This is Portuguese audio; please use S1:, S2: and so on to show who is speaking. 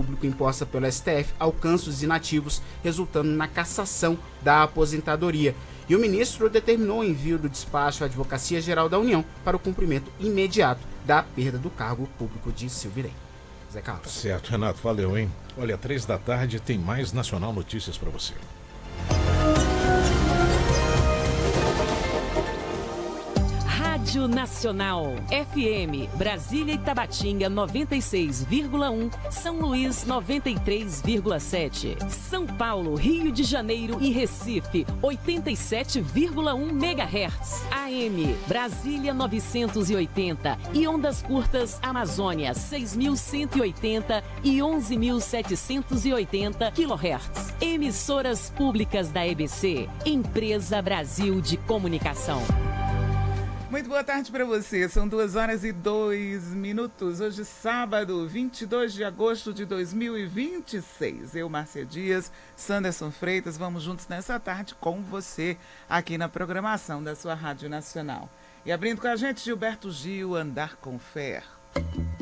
S1: público imposta pelo STF alcança os inativos, resultando na cassação da aposentadoria. E o ministro determinou o envio do despacho à Advocacia Geral da União para o cumprimento imediato da perda do cargo público de Silvirém. Zé Carlos.
S2: Certo, Renato, valeu, hein? Olha, 15h tem mais Nacional Notícias para você.
S3: Rádio Nacional, FM, Brasília e Tabatinga 96,1, São Luís 93,7, São Paulo, Rio de Janeiro e Recife 87,1 MHz, AM, Brasília 980 e ondas curtas Amazônia 6.180 e 11.780 kHz. Emissoras públicas da EBC, Empresa Brasil de Comunicação.
S4: Muito boa tarde para você, são 2h02. Hoje sábado, 22 de agosto de 2026. Eu, Márcia Dias, Sanderson Freitas, vamos juntos nessa tarde com você aqui na programação da sua Rádio Nacional. E abrindo com a gente, Gilberto Gil, Andar com Fé.